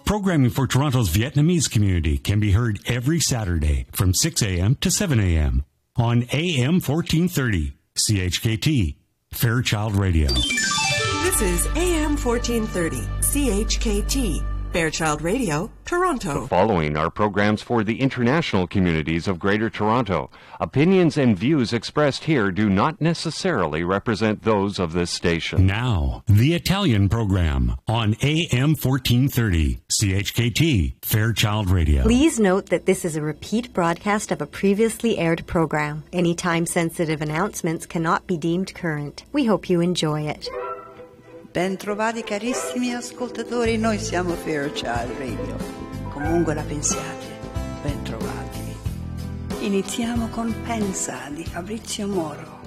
Programming for Toronto's Vietnamese community can be heard every Saturday from 6 a.m. to 7 a.m. on AM 1430, CHKT, Fairchild Radio. This is AM 1430, CHKT, Fairchild Radio, Toronto. The following are programs for the international communities of Greater Toronto. Opinions and views expressed here do not necessarily represent those of this station. Now, the Italian program on AM 1430, CHKT, Fairchild Radio. Please note that this is a repeat broadcast of a previously aired program. Any time-sensitive announcements cannot be deemed current. We hope you enjoy it. Ben trovati carissimi ascoltatori, noi siamo Fairchild Radio. Comunque la pensiate, ben trovati. Iniziamo con Pensa di Fabrizio Moro.